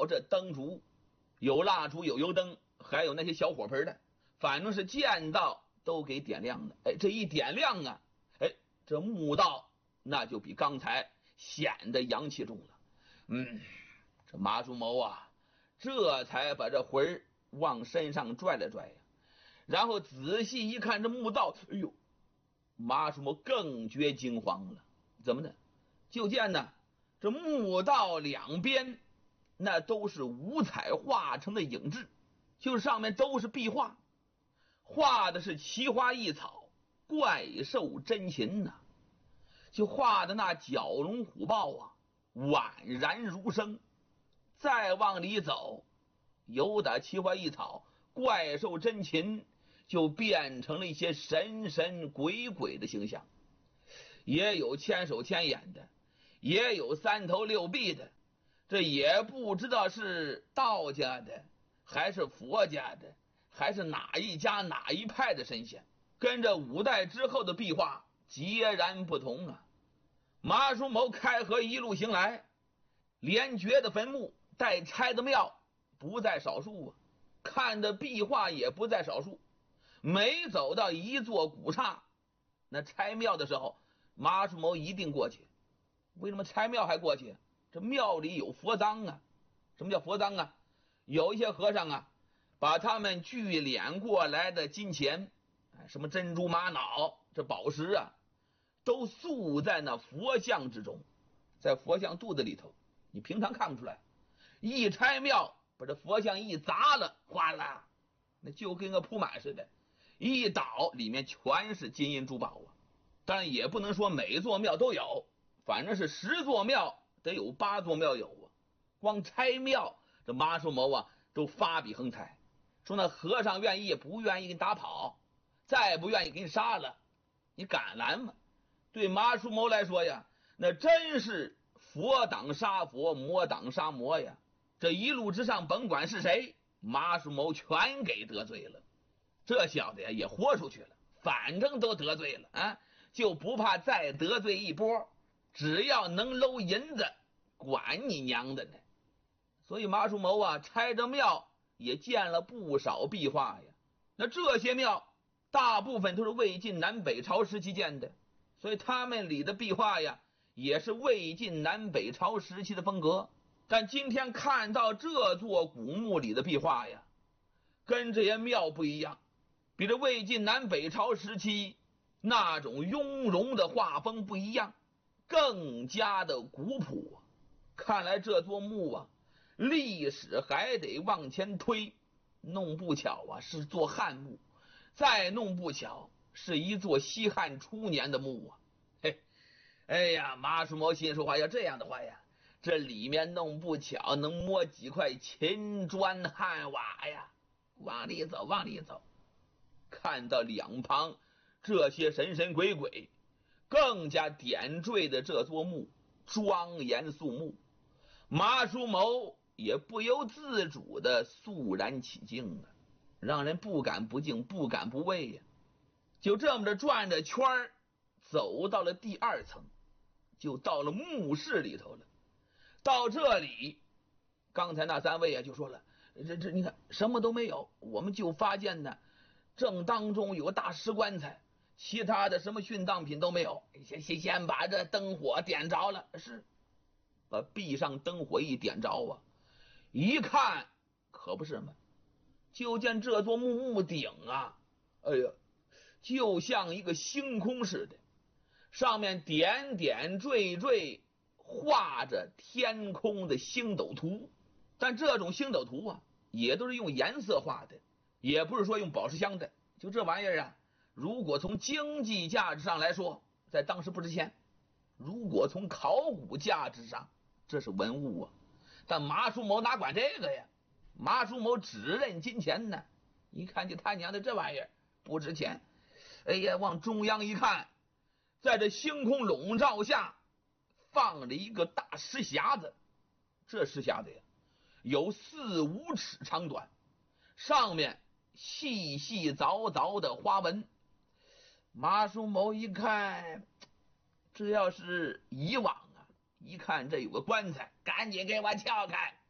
好这灯烛，有蜡烛，有油灯，还有那些小火盆的，反正是见到都给点亮的。这一点亮啊，这墓道那就比刚才显得阳气重了。这马叔谋啊，这才把这魂往身上拽了拽呀，然后仔细一看这墓道，马叔谋更觉惊慌了。怎么呢？就见呢，这墓道两边那都是五彩画成的影制，就是上面都是壁画，画的是奇花异草、怪兽珍禽呐，就画的那蛟龙虎豹啊，宛然如生。再往里走，有点奇花异草、怪兽珍禽，就变成了一些神神鬼鬼的形象，也有千手千眼的，也有三头六臂的，这也不知道是道家的还是佛家的，还是哪一家哪一派的神仙，跟这五代之后的壁画截然不同啊。马叔谋开河一路行来，连掘的坟墓带拆的庙不在少数啊，看的壁画也不在少数。每走到一座古刹，那拆庙的时候，马叔谋一定过去。为什么拆庙还过去？这庙里有佛葬啊。什么叫佛葬啊？有一些和尚啊，把他们聚敛过来的金钱，什么珍珠玛瑙，这宝石啊，都塑在那佛像之中，在佛像肚子里头，你平常看不出来。一拆庙，把这佛像一砸了，哗啦，那就跟个铺满似的，一倒里面全是金银珠宝啊。当然也不能说每座庙都有，反正是10座庙得有8座庙有啊。光拆庙，这马叔谋啊都发笔横财，说那和尚愿意不愿意给你打跑，再不愿意给你杀了，你敢拦吗？对马叔谋来说呀，那真是佛挡杀佛，魔挡杀魔呀。这一路之上，甭管是谁，马叔谋全给得罪了。这小子呀也豁出去了，反正都得罪了啊，就不怕再得罪一波，只要能搂银子，管你娘的呢。所以马叔谋啊，拆着庙也建了不少壁画呀。那这些庙大部分都是魏晋南北朝时期建的，所以他们里的壁画呀也是魏晋南北朝时期的风格。但今天看到这座古墓里的壁画呀，跟这些庙不一样，比这魏晋南北朝时期那种雍容的画风不一样，更加的古朴啊。看来这座墓啊，历史还得往前推，弄不巧啊是座汉墓，再弄不巧是一座西汉初年的墓啊。哎呀，马叔谋心说话，要这样的话呀，这里面弄不巧能摸几块秦砖汉瓦呀。往里走，往里走，看到两旁这些神神鬼鬼，更加点缀的这座墓庄严肃穆，马叔谋也不由自主的肃然起敬啊，让人不敢不敬，不敢不畏呀。就这么着转着圈儿，走到了第2层，就到了墓室里头了。到这里，刚才那3位啊就说了，这你看什么都没有，我们就发现呢，正当中有个大石棺材，其他的什么殉葬品都没有。先把这灯火点着了，是把壁上灯火一点着啊，一看可不是嘛，就见这座墓顶啊，哎呀，就像一个星空似的，上面点点缀缀画着天空的星斗图。但这种星斗图啊，也都是用颜色画的，也不是说用宝石镶的。就这玩意儿啊，如果从经济价值上来说，在当时不值钱；如果从考古价值上，这是文物啊。但马叔谋哪管这个呀？马叔谋只认金钱呢。一看就他娘的这玩意儿不值钱。哎呀，往中央一看，在这星空笼罩下放了一个大石匣子。这石匣子呀，有4、5尺长短，上面细细凿凿的花纹。马叔谋一看，这要是以往啊，一看这有个棺材，赶紧给我撬开，